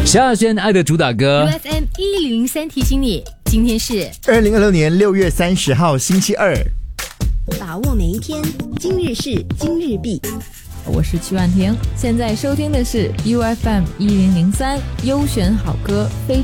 夏轩爱的主打歌 UFM 1003提醒你，今天是 2026年6月30号星期二。 把握每一天，今日事今日毕。 我是曲婉婷，现在收听的是 UFM 1003优选好歌非